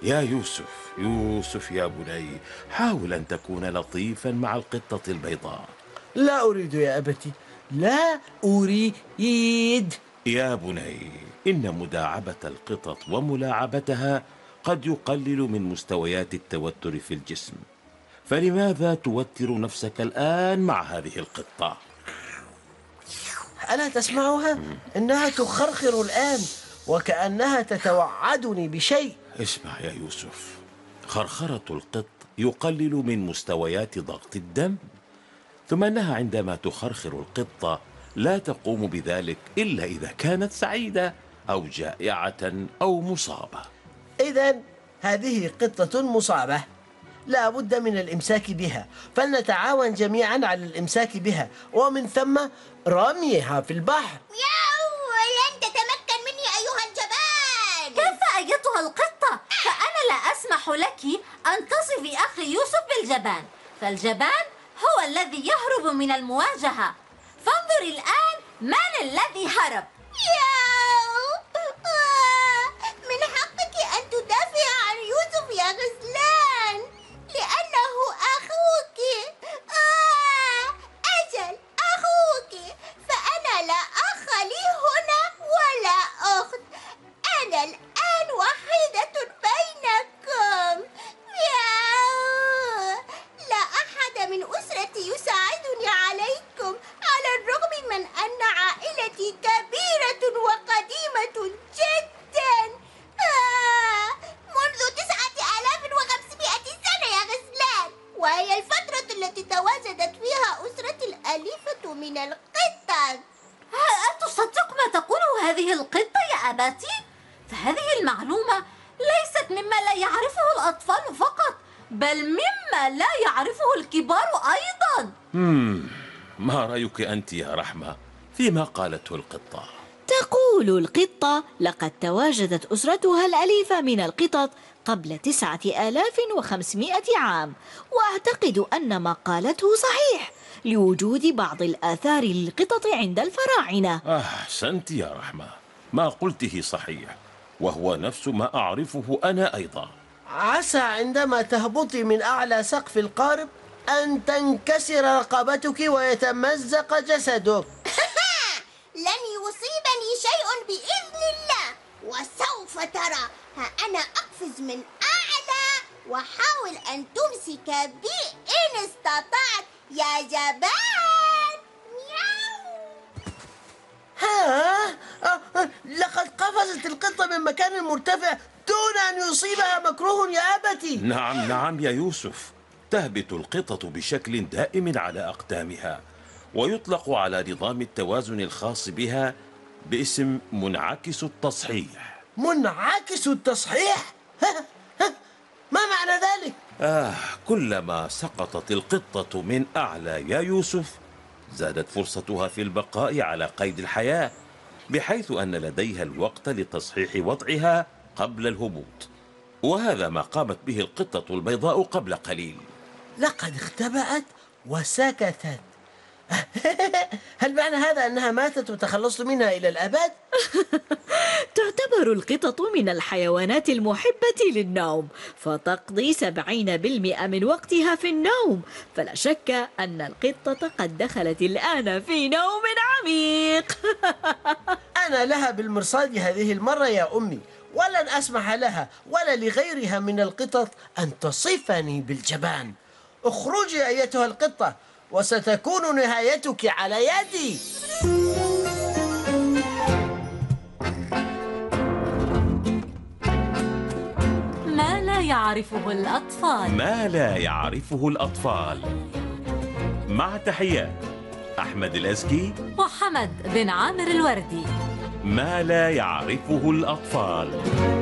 يا يوسف، يوسف يا بني، حاول أن تكون لطيفا مع القطة البيضاء. لا أريد يا أبتي، لا أريد. يا بني، إن مداعبة القطط وملاعبتها قد يقلل من مستويات التوتر في الجسم، فلماذا توتر نفسك الآن مع هذه القطة؟ ألا تسمعها؟ إنها تخرخر الآن وكأنها تتوعدني بشيء. اسمع يا يوسف، خرخرة القط يقلل من مستويات ضغط الدم، ثم أنها عندما تخرخر القطة لا تقوم بذلك إلا إذا كانت سعيدة أو جائعة أو مصابة. إذن هذه قطة مصابة، لا بد من الإمساك بها، فلنتعاون جميعا على الإمساك بها ومن ثم رميها في البحر. ياو، لن تتمكن مني أيها الجبان. كيف أيتها القطة؟ فأنا لا أسمح لك أن تصفي أخي يوسف بالجبان، فالجبان هو الذي يهرب من المواجهة. فانظري الآن من الذي هرب. ياو، من حقك أن تدافع عن يوسف يا غزلان، لأنه أخوك. أجل أخوك، فأنا لا أخ لي هنا ولا أخت. أنا الآن وحيدة بينكم. ياو، لا أحد من أسرتي يساعدني عليكم، على الرغم من أن عائلتي كبيرة وقديمة جدا. منذ 9500 سنة يا غزلان، وهي الفترة التي تواجدت فيها أسرتي الأليفة من القطط. هل تصدق ما تقوله هذه القطة يا أباتي؟ فهذه المعلومة ليست مما لا يعرفه الأطفال فقط، بل مما لا يعرفه الكبار أيضا. ما رأيك أنت يا رحمة فيما قالته القطة؟ تقول القطة: لقد تواجدت أسرتها الأليفة من القطط قبل 9500 عام، وأعتقد أن ما قالته صحيح لوجود بعض الآثار للقطط عند الفراعنة. أحسنت يا رحمة، ما قلته صحيح، وهو نفس ما أعرفه أنا أيضا. عسى عندما تهبطي من أعلى سقف القارب أن تنكسر رقبتك ويتمزق جسدك. لن يصيبني شيء بإذن الله، وسوف ترى. ها أنا أقفز من أعلى وحاول أن تمسك بي إن استطعت يا جبان. مياو. لقد قفزت القطة من مكان مرتفع دون أن يصيبها مكروه يا أبتي. نعم نعم يا يوسف، تهبط القطط بشكل دائم على أقدامها، ويطلق على نظام التوازن الخاص بها باسم منعكس التصحيح. منعكس التصحيح؟ ما معنى ذلك؟ كلما سقطت القطة من أعلى يا يوسف زادت فرصتها في البقاء على قيد الحياة، بحيث أن لديها الوقت لتصحيح وضعها قبل الهبوط، وهذا ما قامت به القطة البيضاء قبل قليل. لقد اختبأت وسكتت. هل معنى هذا أنها ماتت وتخلصت منها إلى الأبد؟ تعتبر القطط من الحيوانات المحبة للنوم، فتقضي 70% من وقتها في النوم، فلا شك أن القطة قد دخلت الآن في نوم عميق. أنا لها بالمرصاد هذه المرة يا أمي، ولن أسمح لها ولا لغيرها من القطط أن تصفني بالجبان. اخرجي أيتها القطة، وستكون نهايتك على يدي. ما لا يعرفه الأطفال. ما لا يعرفه الأطفال. مع تحيات أحمد الأزكي وحمد بن عامر الوردي. ما لا يعرفه الأطفال.